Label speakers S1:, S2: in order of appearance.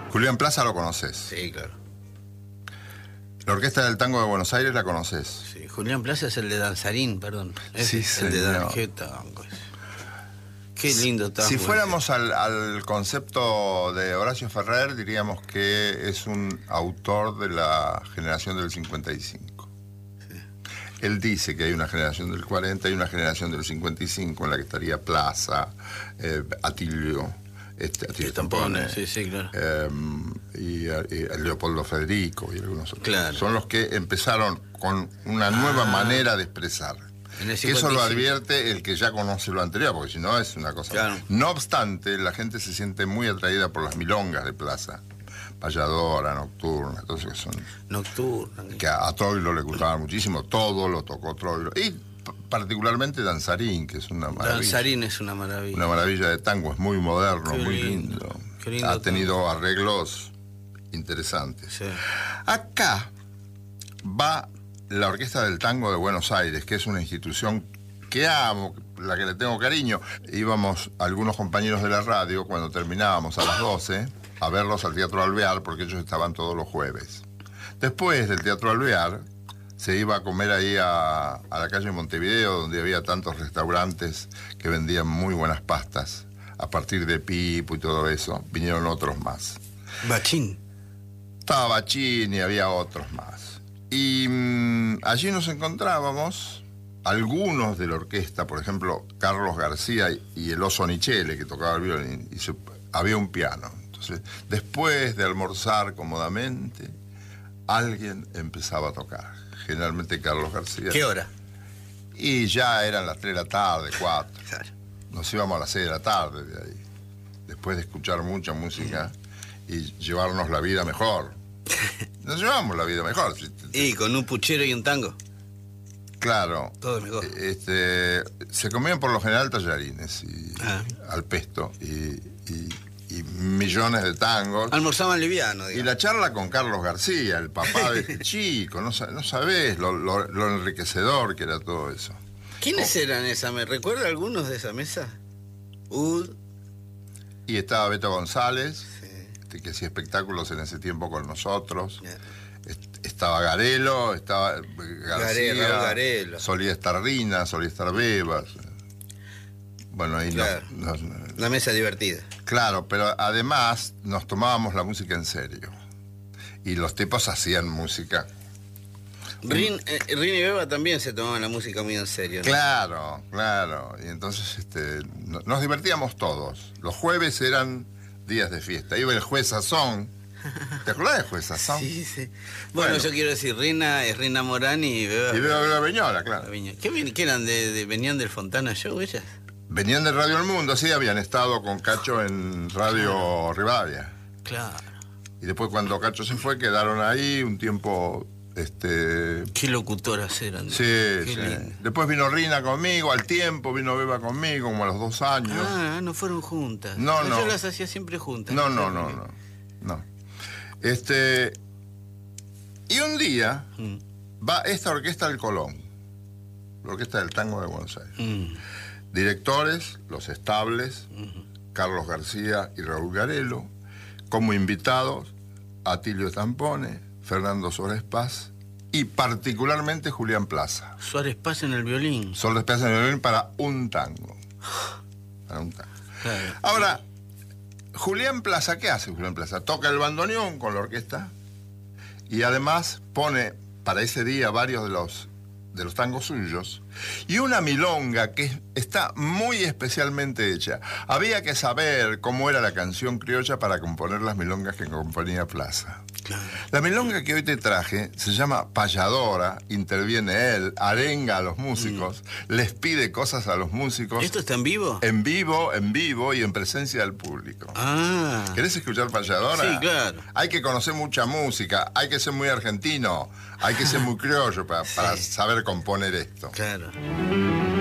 S1: Julián Plaza lo conoces.
S2: Sí, claro.
S1: La Orquesta del Tango de Buenos Aires la conoces.
S2: Sí, Julián Plaza es el de Danzarín, perdón. Es
S1: Sí,
S2: el de
S1: señor.
S2: Qué tango es. Qué lindo tango.
S1: Si
S2: ese.
S1: fuéramos al concepto de Horacio Ferrer, diríamos que es un autor de la generación del 55.
S2: Sí.
S1: Él dice que hay una generación del 40 y una generación del 55 en la que estaría Plaza, Atilio, Atilio Tampone,
S2: Sí, sí, claro.
S1: y Leopoldo Federico y algunos otros.
S2: Claro.
S1: Son los que empezaron con una nueva manera de expresar.
S2: En el
S1: Que eso lo
S2: 55.
S1: advierte el que ya conoce lo anterior, porque si no es una cosa.
S2: Claro.
S1: No obstante, la gente se siente muy atraída por las milongas de Plaza. Payadora, Nocturna, todo eso que son.
S2: Nocturna.
S1: Que a Troilo le gustaba muchísimo, todo lo tocó Troilo. Y particularmente Danzarín, que es una maravilla.
S2: Danzarín es una maravilla.
S1: Una maravilla de tango, es muy moderno,
S2: Qué
S1: muy
S2: lindo,
S1: lindo.
S2: qué lindo
S1: Ha tenido arreglos interesantes.
S2: Sí.
S1: Acá va la Orquesta del Tango de Buenos Aires, que es una institución que amo, la que le tengo cariño. Íbamos algunos compañeros de la radio, cuando terminábamos a las 12, a verlos al Teatro Alvear, porque ellos estaban todos los jueves. Después del Teatro Alvear, se iba a comer ahí a la calle Montevideo, donde había tantos restaurantes que vendían muy buenas pastas. A partir de Pipo y todo eso, vinieron otros más.
S2: Bachín.
S1: Estaba Bachín y había otros más. Y allí nos encontrábamos algunos de la orquesta, por ejemplo, Carlos García y el Oso Nichele, que tocaba el violín, y había un piano. Entonces, después de almorzar cómodamente, alguien empezaba a tocar. Generalmente Carlos García.
S2: ¿Qué hora?
S1: Y ya eran las 3 de la tarde, 4.
S2: Claro.
S1: Nos íbamos a las 6 de la tarde de ahí. Después de escuchar mucha música y llevarnos la vida mejor. Nos llevamos la vida mejor.
S2: Y con un puchero y un tango.
S1: Claro.
S2: Todo mejor.
S1: Se comían por lo general tallarines al pesto y millones de tangos.
S2: Almorzaban liviano, digamos.
S1: Y la charla con Carlos García, el papá de este chico, no sabés lo enriquecedor que era todo eso.
S2: ¿Quiénes eran esa mesa? ¿Recuerda algunos de esa mesa? Ud.
S1: Y estaba Beto González,
S2: Sí.
S1: que hacía espectáculos en ese tiempo con nosotros.
S2: Yeah.
S1: Estaba Garelo, estaba García,
S2: Raúl Garelo.
S1: solía estar Rina, solía estar Bebas. Bueno, ahí
S2: Claro. Una mesa divertida.
S1: Claro, pero además nos tomábamos la música en serio. Y los tipos hacían música.
S2: Rin y Beba también se tomaban la música muy en serio, ¿no?
S1: Claro, claro. Y entonces nos divertíamos todos. Los jueves eran días de fiesta. Iba el juez Sazón. ¿Te acordás del juez Sazón?
S2: Sí, sí. Bueno, yo quiero decir, Rina es Rina Morán y Beba.
S1: Y Beba Beñola, claro.
S2: ¿Qué eran? ¿Venían del Fontana Show ellas?
S1: Venían de Radio El Mundo, sí, habían estado con Cacho en Radio Rivadavia.
S2: Claro.
S1: Y después cuando Cacho se fue, quedaron ahí un tiempo.
S2: Qué locutoras eran.
S1: Sí,
S2: Qué
S1: sí.
S2: lindo.
S1: Después vino Rina conmigo, al tiempo vino Beba conmigo, como a los 2 años.
S2: Ah, no fueron juntas.
S1: No.
S2: Yo las hacía siempre juntas.
S1: No. Y un día va esta orquesta del Colón, la Orquesta del Tango de Buenos Aires. Directores, Los Estables, Carlos García y Raúl Garelo. Como invitados, Atilio Tampone, Fernando Suárez Paz y particularmente Julián Plaza.
S2: Suárez Paz en el violín.
S1: Suárez Paz en el violín para un tango. Para un tango.
S2: Claro.
S1: Ahora, Julián Plaza, ¿qué hace Julián Plaza? Toca el bandoneón con la orquesta y además pone para ese día varios de los tangos suyos y una milonga que está muy especialmente hecha. Había que saber cómo era la canción criolla para componer las milongas que componía Plaza.
S2: Claro.
S1: La milonga que hoy te traje se llama Payadora, interviene él, arenga a los músicos, les pide cosas a los músicos.
S2: ¿Esto está en vivo?
S1: En vivo y en presencia del público.
S2: Ah.
S1: ¿Querés escuchar Payadora?
S2: Sí, claro.
S1: Hay que conocer mucha música, hay que ser muy argentino, hay que ser muy criollo para saber componer esto.
S2: Claro.